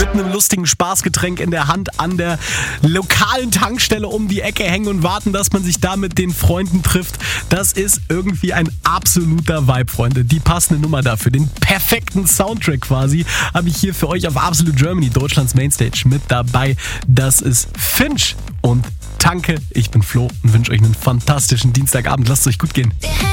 mit einem lustigen Spaßgetränk in der Hand an der lokalen Tankstelle um die Ecke hängen und warten, dass man sich da mit den Freunden trifft. Das ist irgendwie ein absoluter Vibe, Freunde. Die passende Nummer dafür, den perfekten Soundtrack quasi, habe ich hier für euch auf Absolute Germany, Deutschlands Mainstage, mit dabei. Das ist Finch und Tanke. Ich bin Flo und wünsche euch einen fantastischen Dienstagabend. Lasst es euch gut gehen.